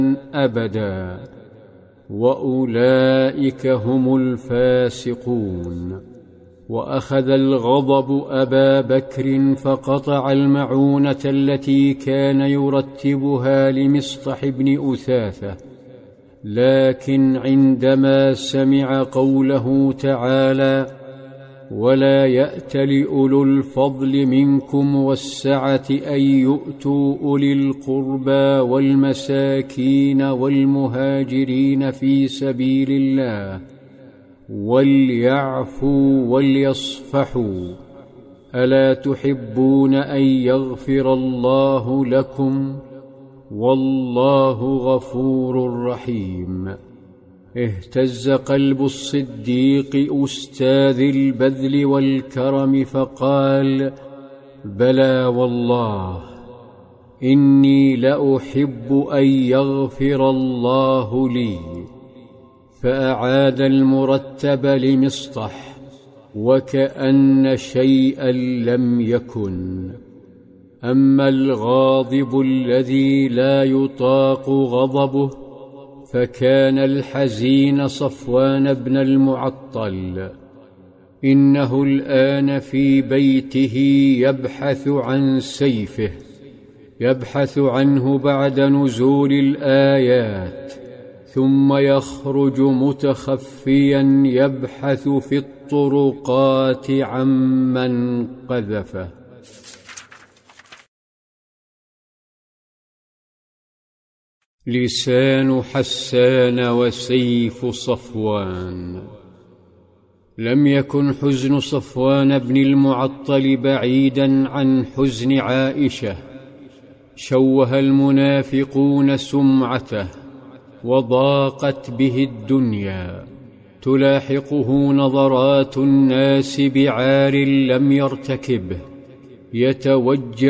أبدا، وأولئك هم الفاسقون. وأخذ الغضب أبا بكر فقطع المعونة التي كان يرتبها لمصطح بن أثاثة، لكن عندما سمع قوله تعالى: ولا يأتل أولو الفضل منكم والسعة أن يؤتوا أولي القربى والمساكين والمهاجرين في سبيل الله وليعفوا وليصفحوا، ألا تحبون أن يغفر الله لكم والله غفور رحيم. اهتز قلب الصديق أستاذ البذل والكرم فقال: بلى والله، إني لأحب أن يغفر الله لي. فأعاد المرتب لمصطح وكأن شيئا لم يكن. أما الغاضب الذي لا يطاق غضبه فكان الحزين صفوان بن المعطل، إنه الآن في بيته يبحث عن سيفه، يبحث عنه بعد نزول الآيات، ثم يخرج متخفيا يبحث في الطرقات عمن قذفه. لسان حسان وسيف صفوان. لم يكن حزن صفوان بن المعطل بعيدا عن حزن عائشة. شوه المنافقون سمعته وضاقت به الدنيا، تلاحقه نظرات الناس بعار لم يرتكبه، يتوجه